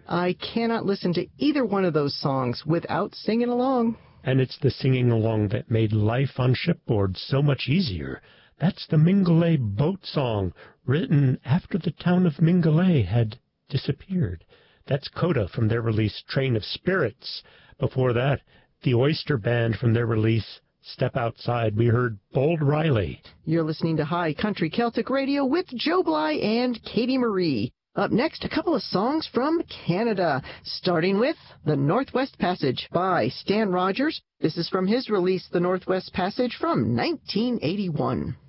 I cannot listen to either one of those songs without singing along. And it's the singing along that made life on shipboard so much easier. That's the Mingulay boat song, written after the town of Mingulay had disappeared. That's Coda from their release Train of Spirits. Before that, the Oyster Band from their release Step Outside. We heard Bold Riley. You're listening to High Country Celtic Radio with Joe Bly and Katie Marie. Up next, a couple of songs from Canada, starting with The Northwest Passage by Stan Rogers. This is from his release, The Northwest Passage, from 1981.